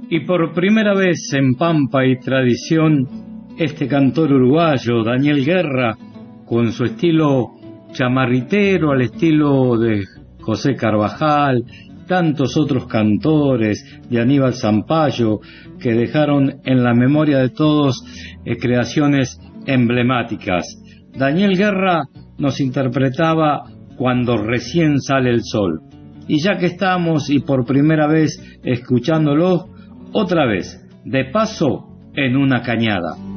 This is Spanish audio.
Y por primera vez en Pampa y Tradición, este cantor uruguayo, Daniel Guerra, con su estilo chamarritero al estilo de José Carvajal, tantos otros cantores, de Aníbal Zampayo, que dejaron en la memoria de todos creaciones emblemáticas. Daniel Guerra nos interpretaba Cuando recién sale el sol. Y ya que estamos y por primera vez escuchándolo, otra vez, de paso en una cañada.